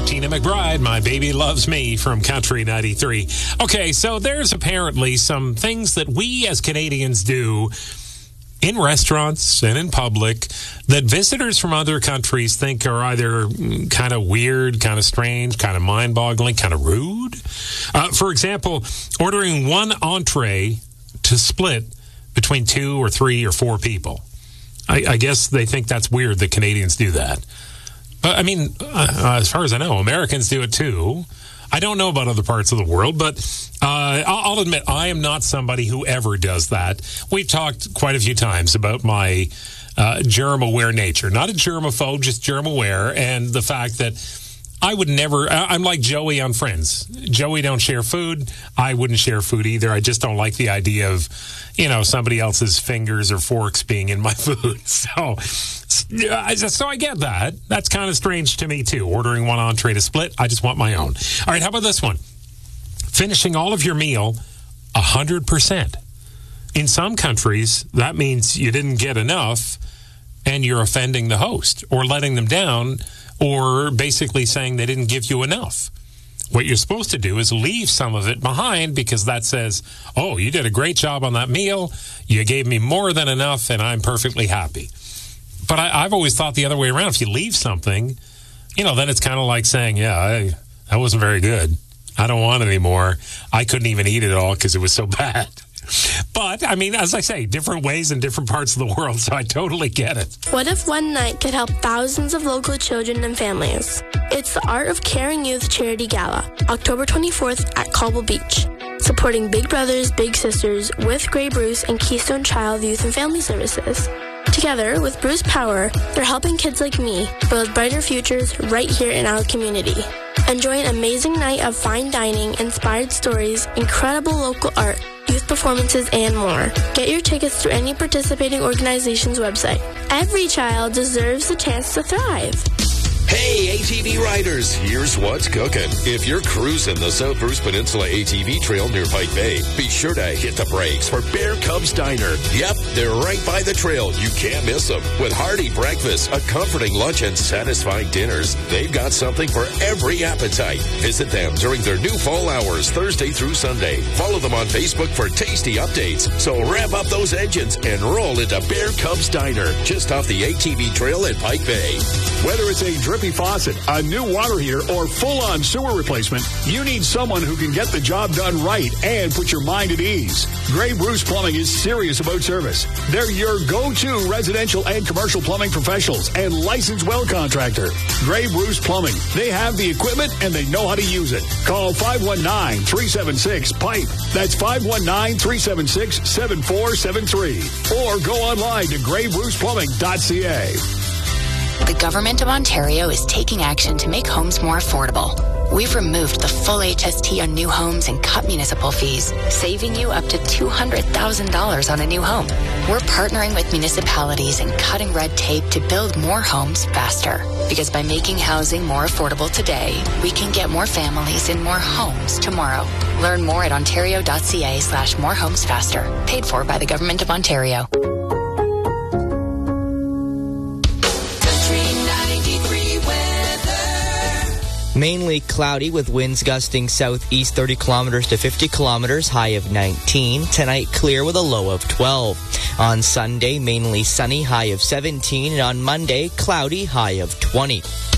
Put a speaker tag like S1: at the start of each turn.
S1: Martina McBride, My Baby Loves Me from Country 93. Okay, so there's apparently some things that we as Canadians do in restaurants and in public that visitors from other countries think are either kind of weird, kind of strange, kind of mind-boggling, kind of rude. For example, ordering one entree to split between 2 or 3 or 4 people. I guess they think that's weird that Canadians do that. But, I mean, as far as I know, Americans do it too. I don't know about other parts of the world, but I'll admit I am not somebody who ever does that. We've talked quite a few times about my germ-aware nature. Not a germaphobe, just germ-aware, and the fact that I would never, I'm like Joey on Friends. Joey don't share food. I wouldn't share food either. I just don't like the idea of, somebody else's fingers or forks being in my food. So I get that. That's kind of strange to me too. Ordering one entree to split. I just want my own. All right, how about this one? Finishing all of your meal 100%. In some countries, that means you didn't get enough and you're offending the host or letting them down, or basically saying they didn't give you enough. What you're supposed to do is leave some of it behind, because that says, oh, you did a great job on that meal, you gave me more than enough, and I'm perfectly happy. But I've always thought the other way around. If you leave something, then it's kind of like saying, that wasn't very good. I don't want it anymore. I couldn't even eat it all because it was so bad. But, I mean, as I say, different ways in different parts of the world, so I totally get it.
S2: What if one night could help thousands of local children and families? It's the Art of Caring Youth Charity Gala, October 24th at Cobble Beach, supporting Big Brothers Big Sisters with Grey Bruce and Keystone Child Youth and Family Services. Together with Bruce Power, they're helping kids like me build brighter futures right here in our community. Enjoy an amazing night of fine dining, inspired stories, incredible local art, youth performances, and more. Get your tickets through any participating organization's website. Every child deserves the chance to thrive.
S3: Hey, ATV riders, here's what's cooking. If you're cruising the South Bruce Peninsula ATV Trail near Pike Bay, be sure to hit the brakes for Bear Cubs Diner. Yep, they're right by the trail. You can't miss them. With hearty breakfast, a comforting lunch, and satisfying dinners, they've got something for every appetite. Visit them during their new fall hours, Thursday through Sunday. Follow them on Facebook for tasty updates. So rev up those engines and roll into Bear Cubs Diner, just off the ATV Trail at Pike Bay.
S4: Whether it's a drippy faucet, a new water heater, or full-on sewer replacement, you need someone who can get the job done right and put your mind at ease. Grey Bruce Plumbing is serious about service. They're your go-to residential and commercial plumbing professionals and licensed well contractor. Grey Bruce Plumbing. They have the equipment and they know how to use it. Call 519-376-PIPE. That's 519-376-7473. Or go online to greybruceplumbing.ca.
S5: The Government of Ontario is taking action to make homes more affordable. We've removed the full HST on new homes and cut municipal fees, saving you up to $200,000 on a new home. We're partnering with municipalities and cutting red tape to build more homes faster. Because by making housing more affordable today, we can get more families in more homes tomorrow. Learn more at ontario.ca/morehomesfaster. Paid for by the Government of Ontario.
S6: Mainly cloudy with winds gusting southeast 30 kilometers to 50 kilometers, high of 19. Tonight, clear with a low of 12. On Sunday, mainly sunny, high of 17. And on Monday, cloudy, high of 20.